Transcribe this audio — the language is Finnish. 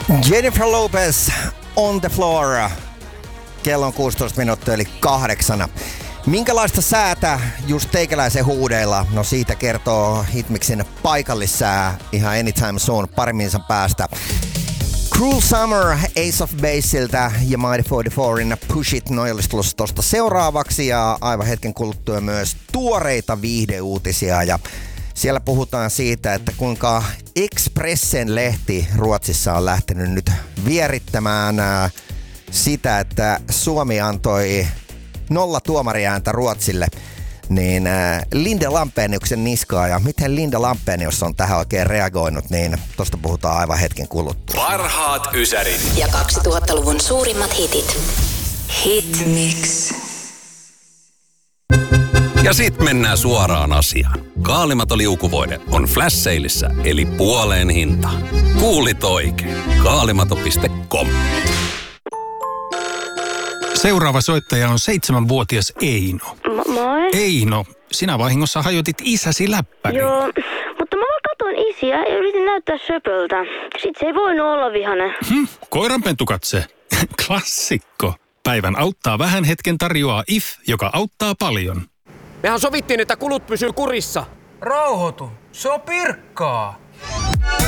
Jennifer Lopez, On the Floor. Kello on 16 minuuttia eli 8. Minkälaista säätä just teikäläisen huudeilla? No siitä kertoo Hitmixin paikallissää ihan anytime soon parimminsa päästä. Cruel Summer, Ace of Baseltä ja Mighty 44in Push It -noilistus tosta seuraavaksi ja aivan hetken kuluttua myös tuoreita viihdeuutisia ja siellä puhutaan siitä, että kuinka Expressen lehti Ruotsissa on lähtenyt nyt vierittämään sitä, että Suomi antoi 0 tuomariääntä Ruotsille, niin Linde Lampeniuksen niskaa ja miten Linde Lampenius on tähän oikein reagoinut, niin tosta puhutaan aivan hetken kuluttua. Parhaat ysärit ja 2000-luvun suurimmat hitit. Hitmix. Ja sit mennään suoraan asiaan. Kaalimaton liukuvoide on flash saleissa, eli puoleen hinta. Kuulit oikein. Kaalimato.com. Seuraava soittaja on 7-vuotias Eino. Moi. Eino, sinä vahingossa hajotit isäsi läppärin. Joo, mutta mä vaan katon isiä ja yritin näyttää söpöltä. Sit se ei voinut olla vihanen. Koiranpentukatse. Klassikko. Päivän auttaa vähän hetken tarjoaa IF, joka auttaa paljon. Mehän sovittiin, että kulut pysyy kurissa. Rauhoitu, se on Pirkkaa.